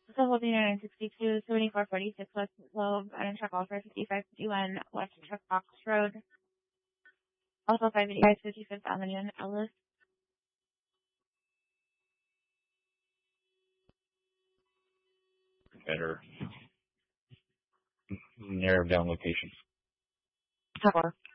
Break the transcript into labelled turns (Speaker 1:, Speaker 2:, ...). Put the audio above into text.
Speaker 1: So holding 962, 7446 West Loeb, and check also 5551 West Chuck Box Road. Also 585 55th Avenue in Ellis.
Speaker 2: Better narrow down locations.
Speaker 1: Sure.